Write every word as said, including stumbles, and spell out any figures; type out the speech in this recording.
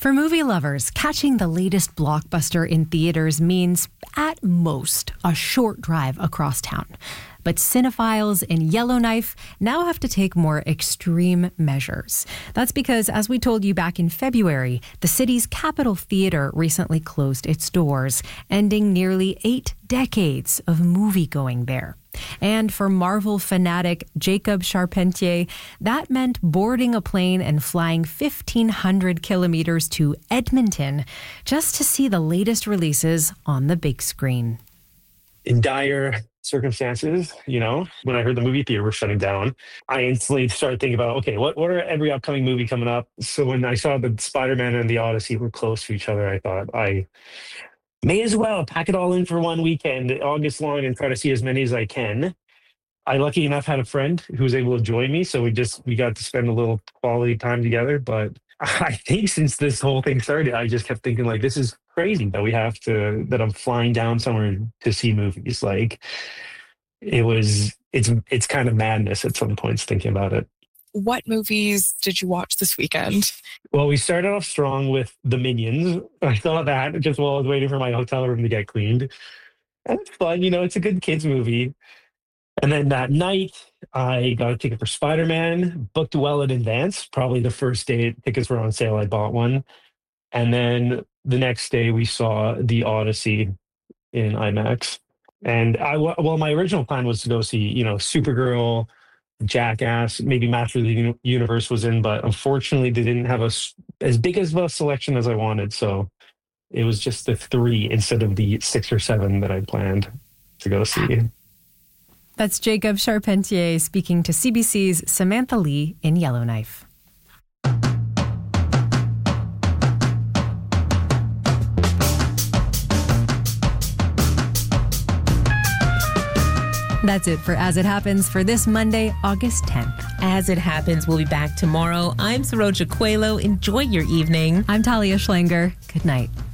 For movie lovers, catching the latest blockbuster in theaters means, at most, a short drive across town. But cinephiles in Yellowknife now have to take more extreme measures. That's because, as we told you back in February, the city's Capitol Theatre recently closed its doors, ending nearly eight decades of movie-going there. And for Marvel fanatic Jacob Charpentier, that meant boarding a plane and flying fifteen hundred kilometers to Edmonton just to see the latest releases on the big screen. In dire circumstances, you know, when I heard the movie theater was shutting down, I instantly started thinking about, okay, what, what are every upcoming movie coming up? So when I saw the Spider-Man and the Odyssey were close to each other, I thought I may as well pack it all in for one weekend, August long, and try to see as many as I can. I, lucky enough, had a friend who was able to join me, so we just we got to spend a little quality time together. But I think since this whole thing started, I just kept thinking, like, this is crazy that we have to that I'm flying down somewhere to see movies. Like, it was it's it's kind of madness at some points thinking about it. What movies did you watch this weekend? Well, we started off strong with The Minions. I saw that just while I was waiting for my hotel room to get cleaned. And it's fun, you know, it's a good kids movie. And then that night, I got a ticket for Spider-Man, booked well in advance. Probably the first day tickets were on sale, I bought one. And then the next day, we saw The Odyssey in IMAX. And I, well, my original plan was to go see, you know, Supergirl, Jackass, maybe Master of the Universe was in, but unfortunately they didn't have a, as big as a selection as I wanted. So it was just the three instead of the six or seven that I planned to go see. That's Jacob Charpentier speaking to C B C's Samantha Lee in Yellowknife. That's it for As It Happens for this Monday, August tenth. As It Happens, we'll be back tomorrow. I'm Saroja Coelho. Enjoy your evening. I'm Talia Schlanger. Good night.